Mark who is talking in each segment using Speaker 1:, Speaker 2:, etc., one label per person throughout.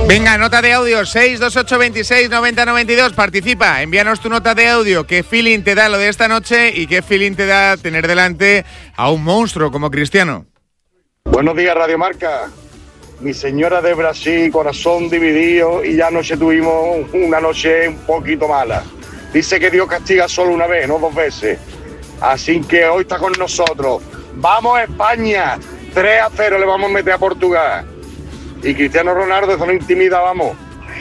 Speaker 1: Venga, nota de audio 628269092. Participa, envíanos tu nota de audio. ¿Qué feeling te da lo de esta noche y qué feeling te da tener delante a un monstruo como Cristiano?
Speaker 2: Buenos días, Radio Marca. Mi señora de Brasil, corazón dividido, y ya anoche tuvimos una noche un poquito mala. Dice que Dios castiga solo una vez, no 2 veces. Así que hoy está con nosotros. ¡Vamos a España! 3-0 le vamos a meter a Portugal. Y Cristiano Ronaldo, eso no intimida, vamos.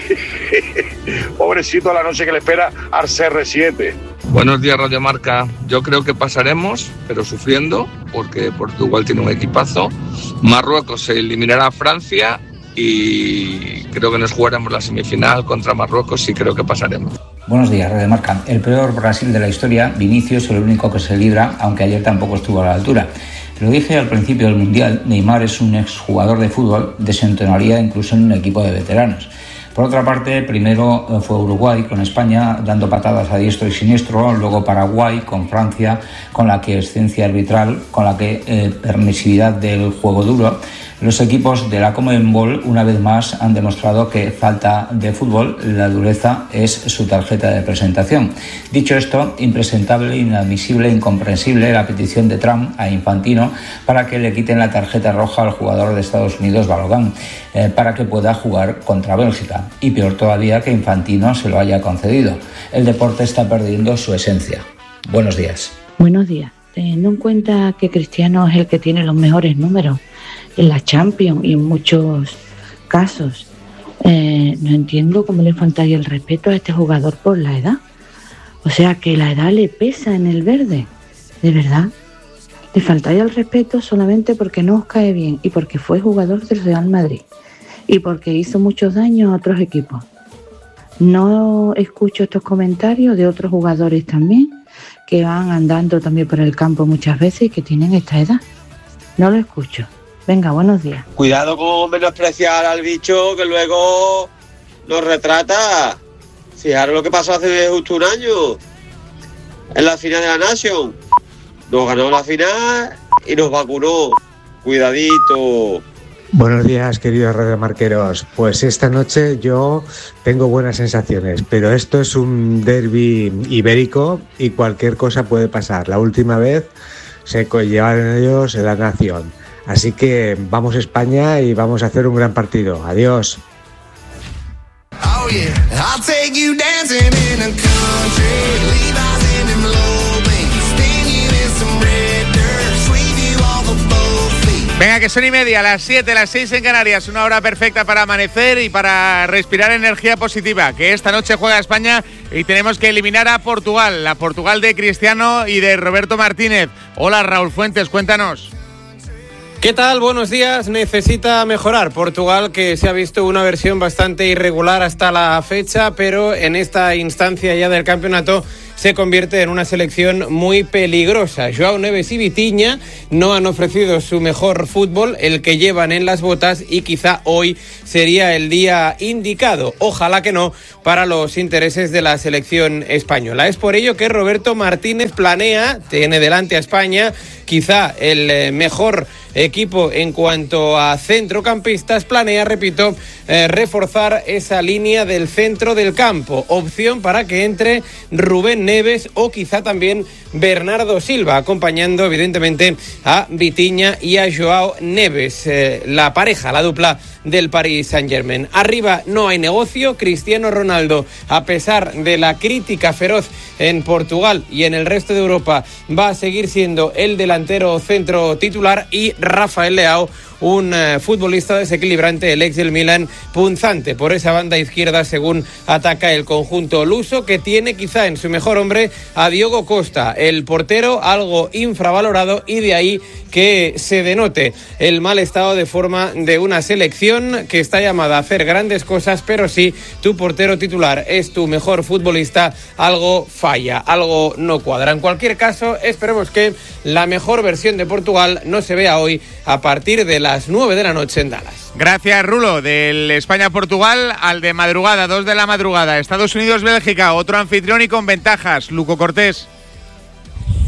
Speaker 2: Pobrecito la noche que le espera al CR7.
Speaker 3: Buenos días, Radio Marca. Yo creo que pasaremos, pero sufriendo, porque Portugal tiene un equipazo. Marruecos se eliminará a Francia y creo que nos jugaremos la semifinal contra Marruecos y creo que pasaremos.
Speaker 4: Buenos días, Radio Marca. El peor Brasil de la historia, Vinicius, el único que se libra, aunque ayer tampoco estuvo a la altura. Lo dije al principio del Mundial, Neymar es un exjugador de fútbol, desentonaría incluso en un equipo de veteranos. Por otra parte, primero fue Uruguay con España dando patadas a diestro y siniestro, luego Paraguay con Francia, con la quiescencia arbitral, con la permisividad del juego duro. Los equipos de la Conmebol una vez más han demostrado que falta de fútbol, la dureza es su tarjeta de presentación. Dicho esto, impresentable, inadmisible, incomprensible la petición de Trump a Infantino para que le quiten la tarjeta roja al jugador de Estados Unidos, Balogun, para que pueda jugar contra Bélgica. Y peor todavía que Infantino se lo haya concedido. El deporte está perdiendo su esencia. Buenos días.
Speaker 5: Buenos días. Teniendo en cuenta que Cristiano es el que tiene los mejores números en la Champions y en muchos casos, no entiendo cómo le faltaría el respeto a este jugador por la edad. O sea, que la edad le pesa en el verde. ¿De verdad? Le faltaría el respeto solamente porque no os cae bien y porque fue jugador del Real Madrid y porque hizo muchos daños a otros equipos. No escucho estos comentarios de otros jugadores también que van andando también por el campo muchas veces y que tienen esta edad. No lo escucho. Venga, buenos días.
Speaker 6: Cuidado con menospreciar al bicho que luego nos retrata. Fijaros lo que pasó hace justo un año en la final de la Nation. Nos ganó la final y nos vacunó. Cuidadito.
Speaker 7: Buenos días, queridos radiomarqueros. Pues esta noche yo tengo buenas sensaciones, pero esto es un derbi ibérico y cualquier cosa puede pasar. La última vez se llevaron ellos en la nación. Así que vamos a España y vamos a hacer un gran partido. Adiós. Oh, yeah. I'll take you dancing in a country, Levi's in them low beams, sting you in some red dirt, sweep you off of both feet.
Speaker 1: Venga, que son 1:30, las 7, las 6 en Canarias, una hora perfecta para amanecer y para respirar energía positiva, que esta noche juega España y tenemos que eliminar a Portugal, la Portugal de Cristiano y de Roberto Martínez. Hola, Raúl Fuentes, cuéntanos.
Speaker 8: ¿Qué tal? Buenos días. Necesita mejorar Portugal, que se ha visto una versión bastante irregular hasta la fecha, pero en esta instancia ya del campeonato se convierte en una selección muy peligrosa. Joao Neves y Vitinha no han ofrecido su mejor fútbol, el que llevan en las botas, y quizá hoy sería el día indicado, ojalá que no, para los intereses de la selección española. Es por ello que Roberto Martínez tiene delante a España, quizá el mejor equipo en cuanto a centrocampistas, repito, reforzar esa línea del centro del campo. Opción para que entre Rubén Neves o quizá también Bernardo Silva, acompañando evidentemente a Vitinha y a Joao Neves, la pareja, la dupla del Paris Saint-Germain. Arriba no hay negocio. Cristiano Ronaldo, a pesar de la crítica feroz en Portugal y en el resto de Europa, va a seguir siendo el delantero centro titular, y Rafael Leao, un futbolista desequilibrante, el ex del Milan, punzante por esa banda izquierda según ataca el conjunto luso, que tiene quizá en su mejor hombre a Diogo Costa, el portero, algo infravalorado, y de ahí que se denote el mal estado de forma de una selección que está llamada a hacer grandes cosas, pero si tu portero titular es tu mejor futbolista, algo falla, algo no cuadra. En cualquier caso, esperemos que la mejor versión de Portugal no se vea hoy a partir de las 9 de la noche en Dallas.
Speaker 1: Gracias, Rulo. Del España-Portugal al de madrugada, 2 de la madrugada. Estados Unidos-Bélgica, otro anfitrión y con ventajas. Luco Cortés.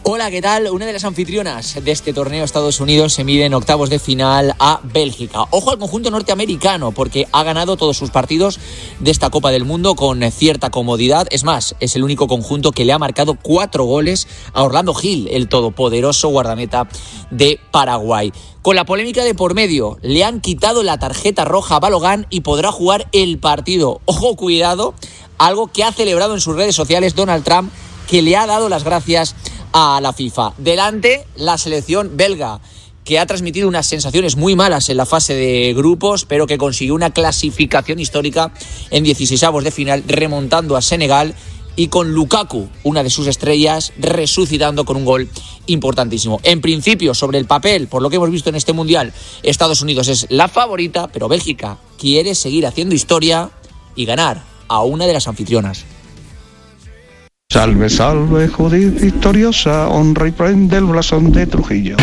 Speaker 9: Hola, ¿qué tal? Una de las anfitrionas de este torneo, Estados Unidos, se mide en octavos de final a Bélgica. Ojo al conjunto norteamericano, porque ha ganado todos sus partidos de esta Copa del Mundo con cierta comodidad. Es más, es el único conjunto que le ha marcado 4 goles a Orlando Gil, el todopoderoso guardameta de Paraguay. Con la polémica de por medio, le han quitado la tarjeta roja a Balogun y podrá jugar el partido. Ojo, cuidado, algo que ha celebrado en sus redes sociales Donald Trump, que le ha dado las gracias a la FIFA. Delante, la selección belga, que ha transmitido unas sensaciones muy malas en la fase de grupos, pero que consiguió una clasificación histórica en 16avos de final, remontando a Senegal, y con Lukaku, una de sus estrellas, resucitando con un gol importantísimo. En principio, sobre el papel, por lo que hemos visto en este Mundial, Estados Unidos es la favorita, pero Bélgica quiere seguir haciendo historia y ganar a una de las anfitrionas.
Speaker 10: Salve, salve, Judith victoriosa, honra y prende el blasón de Trujillo.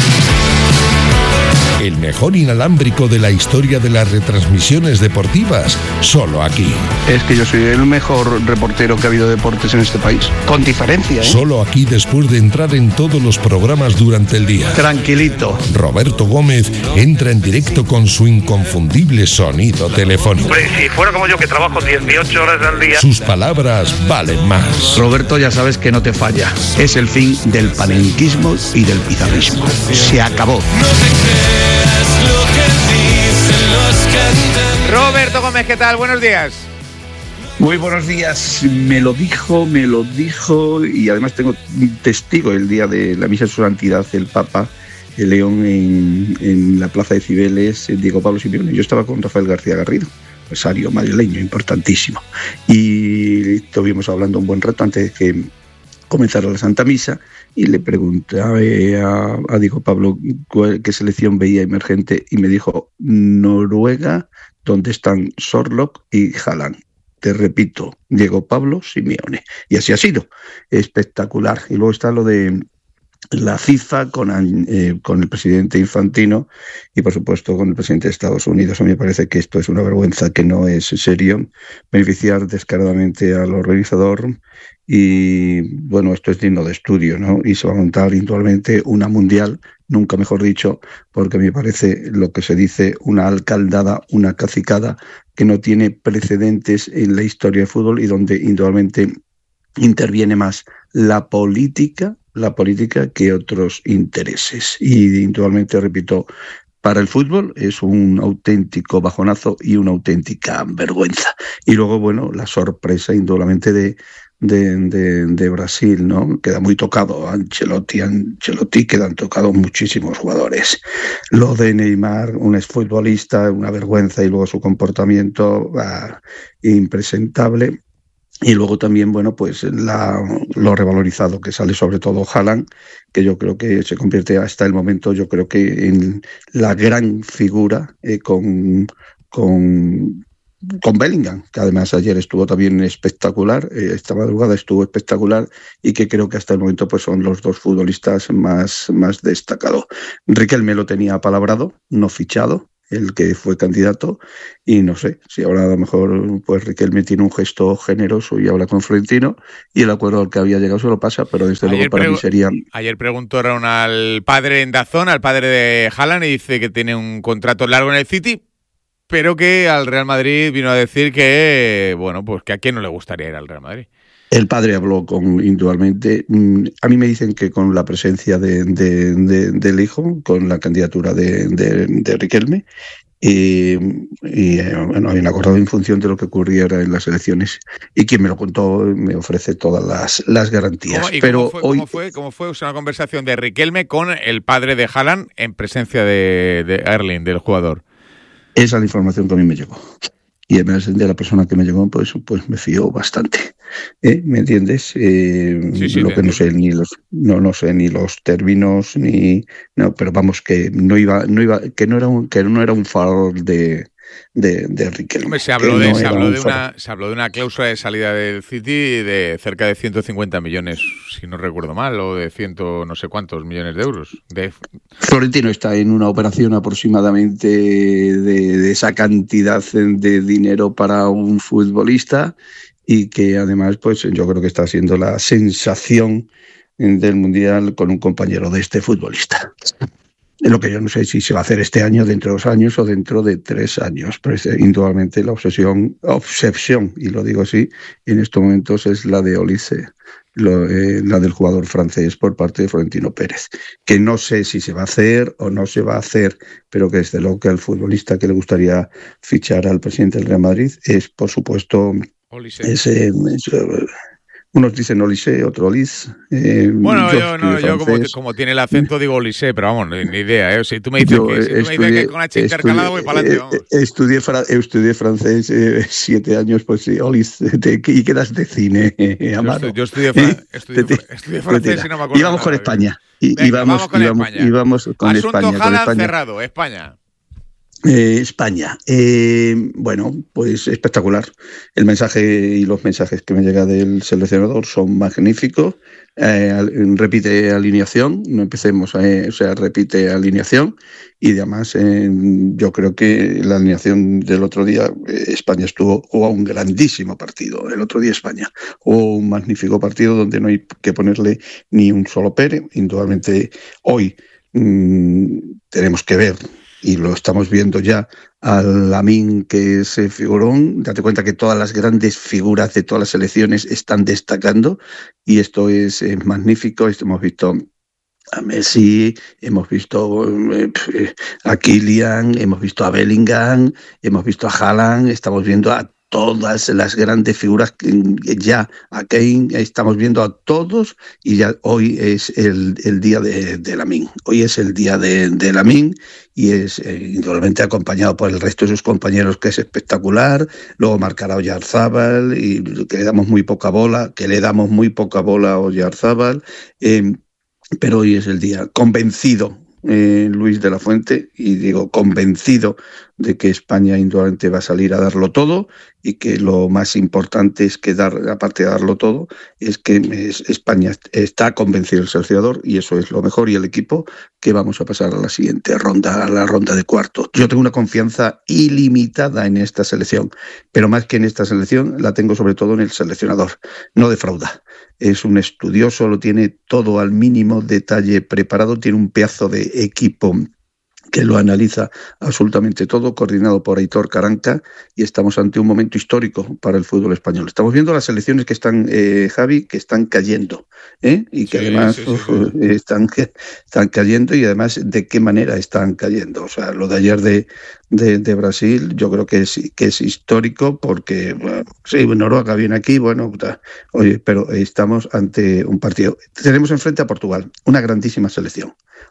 Speaker 11: El mejor inalámbrico de la historia de las retransmisiones deportivas, solo aquí.
Speaker 10: Es que yo soy el mejor reportero que ha habido de deportes en este país, con diferencia, ¿eh?
Speaker 11: Solo aquí, después de entrar en todos los programas durante el día.
Speaker 10: Tranquilito.
Speaker 11: Roberto Gómez entra en directo con su inconfundible sonido telefónico.
Speaker 10: Pues si fuera como yo, que trabajo 18 horas al día.
Speaker 11: Sus palabras valen más.
Speaker 10: Roberto, ya sabes que no te falla. Es el fin del panenquismo y del pizarrismo. Se acabó.
Speaker 1: Roberto Gómez, ¿qué tal? Buenos días.
Speaker 10: Muy buenos días. Me lo dijo y además tengo testigo el día de la misa de su santidad, el Papa León, en la plaza de Cibeles, Diego Pablo Simeone. Yo estaba con Rafael García Garrido, empresario madrileño importantísimo, y estuvimos hablando un buen rato antes de que comenzara la Santa Misa, y le pregunté a Diego Pablo qué selección veía emergente, y me dijo Noruega, donde están Sorloth y Haaland. Te repito, Diego Pablo Simeone. Y así ha sido, espectacular. Y luego está lo de la FIFA con el presidente Infantino y, por supuesto, con el presidente de Estados Unidos. A mí me parece que esto es una vergüenza, que no es serio beneficiar descaradamente al organizador. Y bueno, esto es digno de estudio, ¿no? Y se va a montar indudablemente una mundial, nunca mejor dicho, porque me parece lo que se dice una alcaldada, una cacicada que no tiene precedentes en la historia del fútbol, y donde indudablemente interviene más la política que otros intereses. Y indudablemente, repito, para el fútbol es un auténtico bajonazo y una auténtica vergüenza. Y luego, bueno, la sorpresa indudablemente de Brasil, ¿no? Queda muy tocado Ancelotti, quedan tocados muchísimos jugadores. Lo de Neymar, un exfutbolista, una vergüenza, y luego su comportamiento impresentable. Y luego también, bueno, pues lo revalorizado que sale, sobre todo Haaland, que yo creo que se convierte hasta el momento, yo creo que en la gran figura con Bellingham, que además ayer estuvo también espectacular, esta madrugada estuvo espectacular, y que creo que hasta el momento pues son los dos futbolistas más destacados. Riquelme lo tenía apalabrado, no fichado, el que fue candidato, y no sé si ahora a lo mejor pues Riquelme tiene un gesto generoso y habla con Florentino, y el acuerdo al que había llegado se lo pasa, pero desde luego para mí sería...
Speaker 1: Ayer preguntó al padre en DAZN, al padre de Haaland, y dice que tiene un contrato largo en el City, pero que al Real Madrid vino a decir que, bueno, pues que a quién no le gustaría ir al Real Madrid.
Speaker 10: El padre habló indudablemente. A mí me dicen que con la presencia del hijo, con la candidatura de Riquelme, bueno, hay un acordado en función de lo que ocurriera en las elecciones, y quien me lo contó me ofrece todas las garantías.
Speaker 1: ¿Cómo fue? Es una conversación de Riquelme con el padre de Haaland en presencia de Erling, del jugador.
Speaker 10: Esa es la información que a mí me llegó. Y además de la persona que me llegó, pues me fío bastante. ¿Me entiendes?
Speaker 1: Sí,
Speaker 10: lo que no sé ni los términos, pero vamos, que no era un farol de Riquelme.
Speaker 1: Hombre, se habló de una cláusula de salida del City de cerca de 150 millones, si no recuerdo mal, o de 100 no sé cuántos millones de euros.
Speaker 10: Florentino está en una operación aproximadamente de esa cantidad de dinero para un futbolista, y que además pues yo creo que está siendo la sensación del Mundial con un compañero de este futbolista. Lo que yo no sé si se va a hacer este año, dentro de 2 años o dentro de 3 años, pero indudablemente la obsesión, y lo digo así, en estos momentos es la de Olise, la del jugador francés por parte de Florentino Pérez, que no sé si se va a hacer o no se va a hacer, pero que desde luego que al futbolista que le gustaría fichar al presidente del Real Madrid es, por supuesto, ese... Unos dicen Olise, otro Olis.
Speaker 1: Bueno, yo como tiene el acento digo Olise, pero vamos, ni idea. Si tú me dices que con H intercalado voy para adelante.
Speaker 10: Estudié francés 7 años, pues sí, Olis, y quedas de cine, Amaro.
Speaker 1: Yo estudié francés y no me acuerdo.
Speaker 10: Íbamos con España. Íbamos con España.
Speaker 1: Asunto Haaland cerrado, España.
Speaker 10: España. Bueno, pues espectacular. El mensaje y los mensajes que me llega del seleccionador son magníficos. Repite alineación, no empecemos, repite alineación y además yo creo que la alineación del otro día, España jugó un grandísimo partido. El otro día España jugó un magnífico partido donde no hay que ponerle ni un solo pere. Indudablemente hoy tenemos que ver, y lo estamos viendo ya, al Lamine, que es figurón. Date cuenta que todas las grandes figuras de todas las selecciones están destacando y esto es magnífico. Hemos visto a Messi, hemos visto a Kylian, hemos visto a Bellingham, hemos visto a Haaland, estamos viendo a todas las grandes figuras, ya a Kane, estamos viendo a todos y ya hoy es el día de Lamine. Hoy es el día de Lamine y es indudablemente acompañado por el resto de sus compañeros, que es espectacular. Luego marcará Oyarzábal y que le damos muy poca bola a Oyarzábal, pero hoy es el día. Convencido Luis de la Fuente, y digo convencido de que España indudablemente va a salir a darlo todo y que lo más importante es que aparte de darlo todo, es que España está convencido el seleccionador y eso es lo mejor, y el equipo, que vamos a pasar a la siguiente ronda, a la ronda de cuartos. Yo tengo una confianza ilimitada en esta selección, pero más que en esta selección la tengo sobre todo en el seleccionador. No defrauda. Es un estudioso, lo tiene todo al mínimo detalle preparado, tiene un pedazo de equipo que lo analiza absolutamente todo, coordinado por Aitor Caranca, y estamos ante un momento histórico para el fútbol español. Estamos viendo las selecciones que están, Javi, que están cayendo, y que además están cayendo, y además de qué manera están cayendo. O sea, lo de ayer de Brasil, yo creo que es histórico, porque Noruega viene aquí, oye, pero estamos ante un partido. Tenemos enfrente a Portugal, una grandísima selección.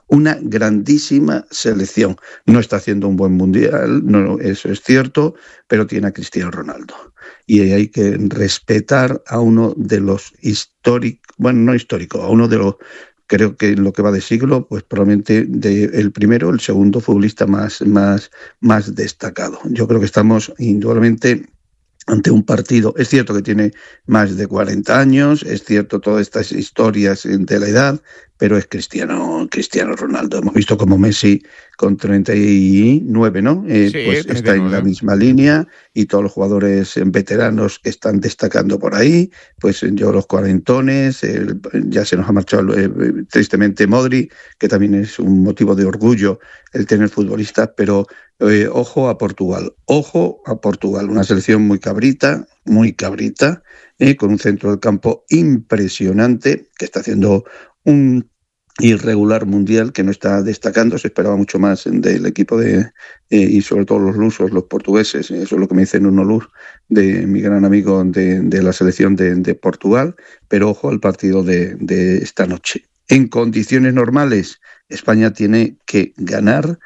Speaker 10: No está haciendo un buen mundial, no, eso es cierto, pero tiene a Cristiano Ronaldo. Y hay que respetar a uno de los a uno de los, creo que en lo que va de siglo, pues probablemente el segundo futbolista más destacado. Yo creo que estamos indudablemente ante un partido. Es cierto que tiene más de 40 años, es cierto todas estas historias de la edad, pero es Cristiano Ronaldo. Hemos visto como Messi con 39, ¿no? Pues está en la misma línea, y todos los jugadores veteranos que están destacando por ahí, pues yo los cuarentones, ya se nos ha marchado tristemente Modri, que también es un motivo de orgullo el tener futbolistas, pero ojo a Portugal, una selección muy cabrita, con un centro del campo impresionante, que está haciendo un irregular mundial, que no está destacando. Se esperaba mucho más del equipo y sobre todo los lusos, los portugueses. Eso es lo que me dice Nuno Luz, de mi gran amigo de la selección de Portugal. Pero ojo al partido de esta noche. En condiciones normales, España tiene que ganar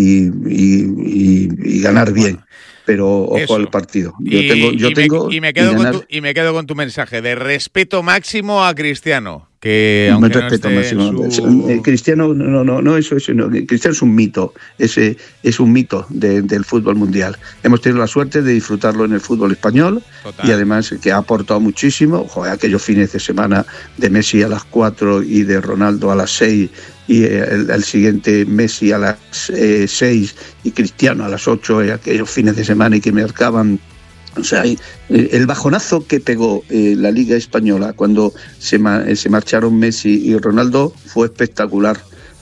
Speaker 10: y ganar bien. Pero ojo al partido.
Speaker 1: Y me quedo con tu mensaje de respeto máximo a Cristiano, que aunque
Speaker 10: respeto máximo. Cristiano Cristiano es un mito, es un mito del fútbol mundial. Hemos tenido la suerte de disfrutarlo en el fútbol español. Total. Y además que ha aportado muchísimo. Aquellos fines de semana de Messi a las 4 y de Ronaldo a las 6, y el siguiente Messi a las 6 y Cristiano a las 8, aquellos fines de semana, y que marcaban O sea, el bajonazo que pegó la Liga Española cuando se marcharon Messi y Ronaldo fue espectacular.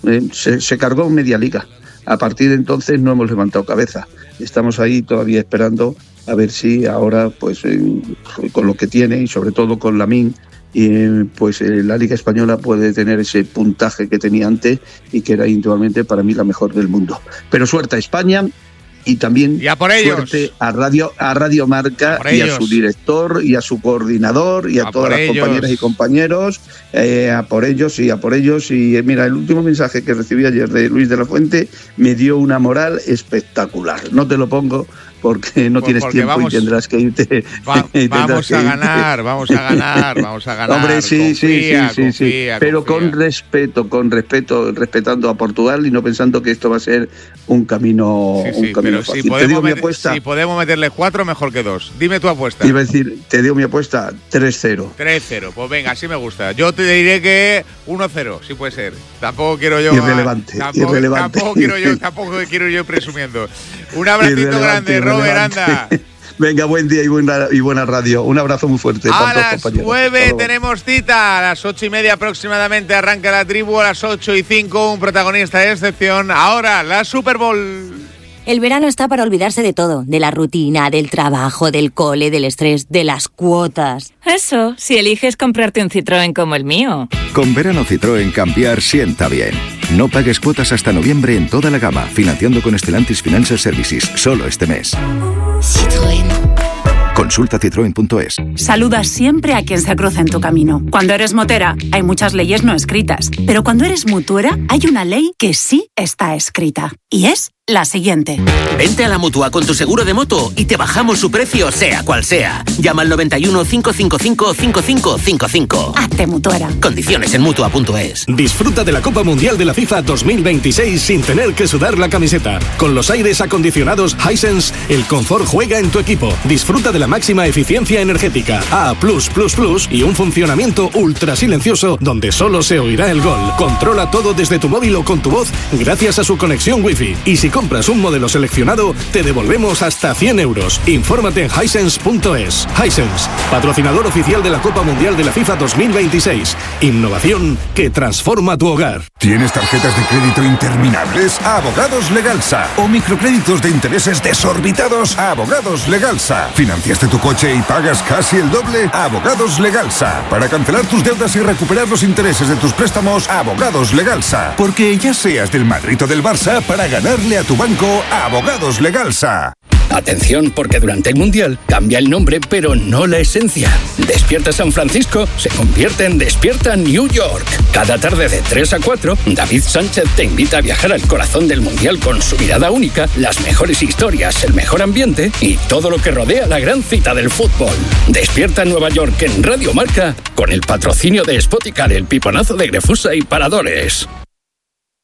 Speaker 10: Se cargó media liga. A partir de entonces no hemos levantado cabeza. Estamos ahí todavía esperando a ver si ahora, pues con lo que tiene y sobre todo con Lamine, pues la Liga Española puede tener ese puntaje que tenía antes y que era íntimamente para mí la mejor del mundo. Pero suerte a España. Y también suerte a Radio Marca y a su director y a su coordinador y a todas las compañeras y compañeros, a por ellos. Y mira, el último mensaje que recibí ayer de Luis de la Fuente me dio una moral espectacular. No te lo pongo porque no tienes tiempo y tendrás que irte.
Speaker 1: Vamos a ganar.
Speaker 10: Hombre, sí.
Speaker 1: Confía.
Speaker 10: Pero con respeto, respetando a Portugal y no pensando que esto va a ser un camino fácil.
Speaker 1: Si podemos meterle 4, mejor que 2. Dime tu apuesta.
Speaker 10: Iba a decir, te digo mi apuesta, 3-0.
Speaker 1: 3-0, pues venga, así me gusta. Yo te diré que 1-0, si puede ser. Tampoco quiero yo...
Speaker 10: Irrelevante.
Speaker 1: Tampoco quiero yo presumiendo. Un abracito grande, Robert, anda.
Speaker 10: Venga, buen día y buena radio. Un abrazo muy fuerte.
Speaker 1: A las 9 tenemos cita. A las 8:30 aproximadamente arranca la tribu. A las 8:05 un protagonista de excepción. Ahora la Super Bowl.
Speaker 12: El verano está para olvidarse de todo. De la rutina, del trabajo, del cole, del estrés, de las cuotas.
Speaker 13: Eso, si eliges comprarte un Citroën como el mío.
Speaker 14: Con verano Citroën cambiar sienta bien. No pagues cuotas hasta noviembre en toda la gama, financiando con Stellantis Financial Services, solo este mes.
Speaker 12: Citroën.
Speaker 14: Consulta citroen.es.
Speaker 13: Saluda siempre a quien se cruza en tu camino. Cuando eres motera, hay muchas leyes no escritas. Pero cuando eres mutuera, hay una ley que sí está escrita. Y es la siguiente.
Speaker 15: Vente a la Mutua con tu seguro de moto y te bajamos su precio sea cual sea. Llama al 91 555 5555.
Speaker 13: Hazte mutuera.
Speaker 15: Condiciones en Mutua.es.
Speaker 16: Disfruta de la Copa Mundial de la FIFA 2026 sin tener que sudar la camiseta. Con los aires acondicionados Hisense, el confort juega en tu equipo. Disfruta de la máxima eficiencia energética A+++ y un funcionamiento ultra silencioso donde solo se oirá el gol. Controla todo desde tu móvil o con tu voz gracias a su conexión Wi-Fi. Y si compras un modelo seleccionado, te devolvemos hasta 100 euros. Infórmate en Hisense.es. Hisense, patrocinador oficial de la Copa Mundial de la FIFA 2026. Innovación que transforma tu hogar.
Speaker 17: ¿Tienes tarjetas de crédito interminables? Abogados Legalsa. ¿O microcréditos de intereses desorbitados? Abogados Legalsa. ¿Financiaste tu coche y pagas casi el doble? Abogados Legalsa. Para cancelar tus deudas y recuperar los intereses de tus préstamos, Abogados Legalsa. Porque ya seas del Madrid o del Barça, para ganarle a tu banco, Abogados Legalsa.
Speaker 18: Atención, porque durante el Mundial cambia el nombre, pero no la esencia. Despierta San Francisco se convierte en Despierta New York. Cada tarde de 3 a 4, David Sánchez te invita a viajar al corazón del Mundial con su mirada única, las mejores historias, el mejor ambiente y todo lo que rodea la gran cita del fútbol. Despierta Nueva York en Radio Marca con el patrocinio de Spoticar, el piponazo de Grefusa y Paradores.